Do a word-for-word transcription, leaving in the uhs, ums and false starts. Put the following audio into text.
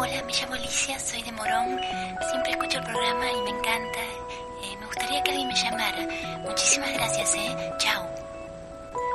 Hola, me llamo Alicia, soy de Morón. Siempre escucho el programa y me encanta. Eh, me gustaría que alguien me llamara. Muchísimas gracias, ¿eh? Chao.